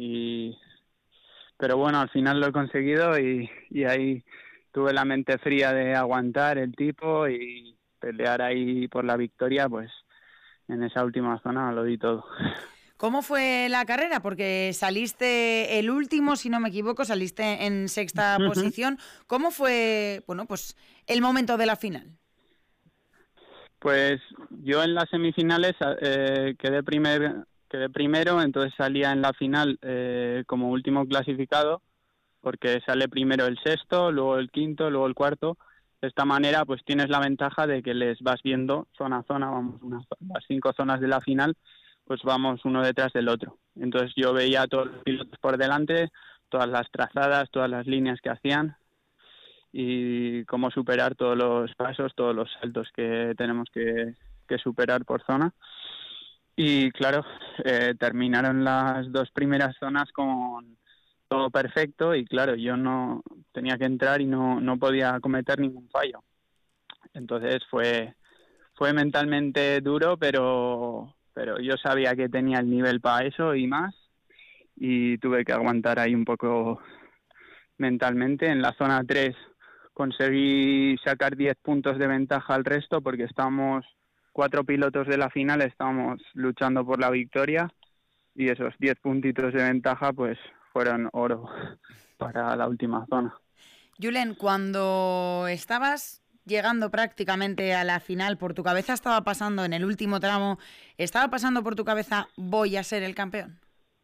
Pero bueno, al final lo he conseguido y ahí tuve la mente fría de aguantar el tipo y pelear ahí por la victoria, pues en esa última zona lo di todo. ¿Cómo fue la carrera? Porque saliste el último, si no me equivoco, saliste en sexta Ujú. posición. ¿Cómo fue, pues el momento de la final? Pues yo en las semifinales quedé primero, entonces salía en la final como último clasificado, porque sale primero el sexto, luego el quinto, luego el cuarto. De esta manera pues tienes la ventaja de que les vas viendo zona a zona, vamos, las 5 zonas de la final, pues vamos uno detrás del otro. Entonces yo veía a todos los pilotos por delante, todas las trazadas, todas las líneas que hacían y cómo superar todos los pasos, todos los saltos que tenemos que superar por zona. Y claro, terminaron las 2 primeras zonas con todo perfecto y claro, yo no tenía que entrar y no podía cometer ningún fallo. Entonces fue mentalmente duro, pero yo sabía que tenía el nivel para eso y más, y tuve que aguantar ahí un poco mentalmente. En la zona 3 conseguí sacar 10 puntos de ventaja al resto porque estábamos 4 pilotos de la final, estábamos luchando por la victoria y esos 10 puntitos de ventaja pues fueron oro para la última zona. Julen, cuando estabas llegando prácticamente a la final, por tu cabeza estaba pasando en el último tramo, ¿estaba pasando por tu cabeza voy a ser el campeón?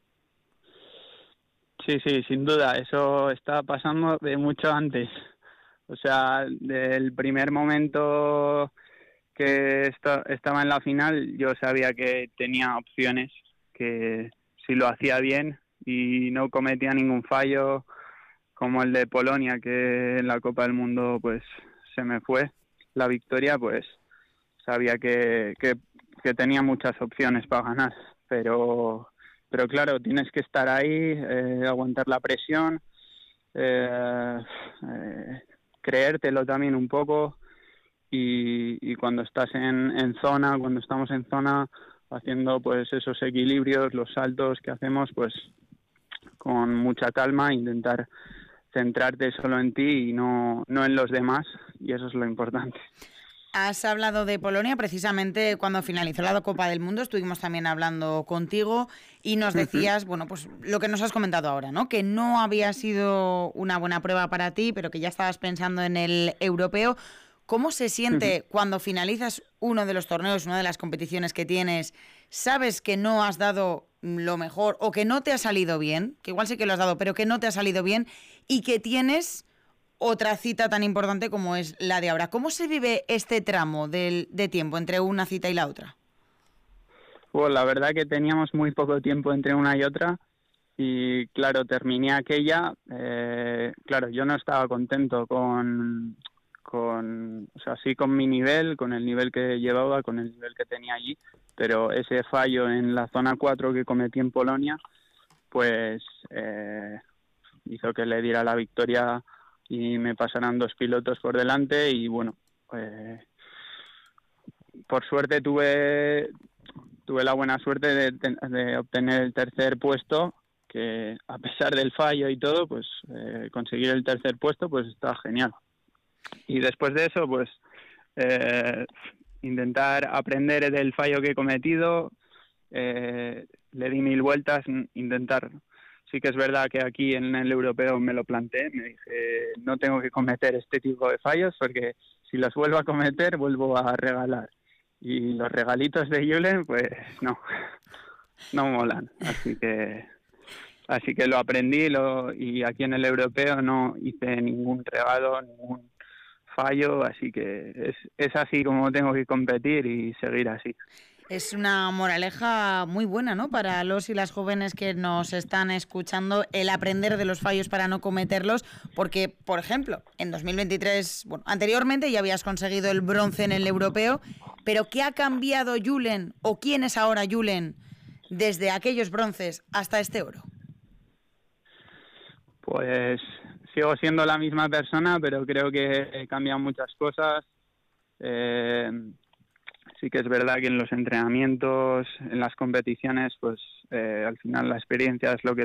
Sí, sí, sin duda, eso estaba pasando de mucho antes. O sea, del primer momento que estaba en la final, yo sabía que tenía opciones, que si lo hacía bien y no cometía ningún fallo, como el de Polonia, que en la Copa del Mundo pues se me fue la victoria, pues sabía que tenía muchas opciones para ganar. Pero claro, tienes que estar ahí, aguantar la presión, eh, creértelo también un poco, y cuando estás en zona, cuando estamos en zona haciendo pues esos equilibrios, los saltos que hacemos, pues con mucha calma, intentar centrarte solo en ti y no en los demás, y eso es lo importante. Has hablado de Polonia, precisamente cuando finalizó la Copa del Mundo estuvimos también hablando contigo y nos Uh-huh. decías, bueno, pues lo que nos has comentado ahora, ¿no? Que no había sido una buena prueba para ti, pero que ya estabas pensando en el europeo. ¿Cómo se Uh-huh. siente cuando finalizas uno de los torneos, una de las competiciones que tienes, sabes que no has dado lo mejor o que no te ha salido bien, que igual sí que lo has dado, pero que no te ha salido bien y que tienes otra cita tan importante como es la de ahora? ¿Cómo se vive este tramo de tiempo entre una cita y la otra? Pues la verdad que teníamos muy poco tiempo entre una y otra, y claro, terminé aquella, claro, yo no estaba contento o sea, sí con mi nivel, con el nivel que llevaba, con el nivel que tenía allí, pero ese fallo en la zona 4 que cometí en Polonia, pues hizo que le diera la victoria y me pasaran 2 pilotos por delante. Y bueno, por suerte tuve la buena suerte de obtener el tercer puesto, que a pesar del fallo y todo, pues conseguir el tercer puesto pues está genial. Y después de eso, pues intentar aprender del fallo que he cometido, le di 1000 vueltas, intentar. Sí que es verdad que aquí en el europeo me lo planteé, me dije, no tengo que cometer este tipo de fallos porque si los vuelvo a cometer, vuelvo a regalar. Y los regalitos de Julen, pues no molan. Así que lo aprendí, y aquí en el europeo no hice ningún regalo, ningún fallo, así que es así como tengo que competir y seguir así. Es una moraleja muy buena, ¿no? Para los y las jóvenes que nos están escuchando, el aprender de los fallos para no cometerlos, porque, por ejemplo, en 2023, bueno, anteriormente ya habías conseguido el bronce en el europeo, pero ¿qué ha cambiado Julen o quién es ahora Julen desde aquellos bronces hasta este oro? Pues sigo siendo la misma persona, pero creo que he cambiado muchas cosas. Eh, sí que es verdad que en los entrenamientos, en las competiciones, pues al final la experiencia es lo que